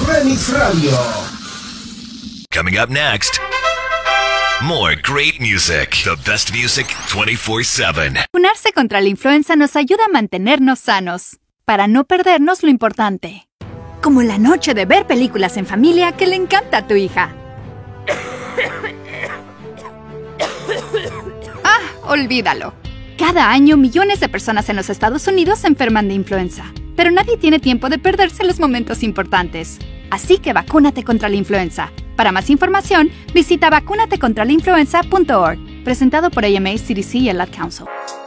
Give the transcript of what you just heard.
Remix Radio. Coming up next, more great music. The best music 24/7. Vacunarse contra la influenza nos ayuda a mantenernos sanos, para no perdernos lo importante. Como la noche de ver películas en familia que le encanta a tu hija. Olvídalo. Cada año millones de personas en los Estados Unidos se enferman de influenza, pero nadie tiene tiempo de perderse los momentos importantes. Así que vacúnate contra la influenza. Para más información, visita vacunatecontralainfluenza.org. Presentado por AMA, CDC y el Ad Council.